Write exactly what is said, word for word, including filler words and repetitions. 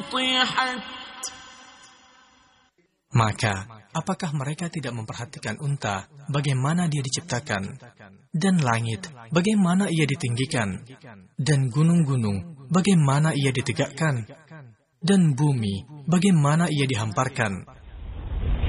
سطحت. Maka, apakah mereka tidak memperhatikan unta, bagaimana dia diciptakan, dan langit, bagaimana ia ditinggikan, dan gunung-gunung, bagaimana ia ditegakkan, dan bumi, bagaimana ia dihamparkan.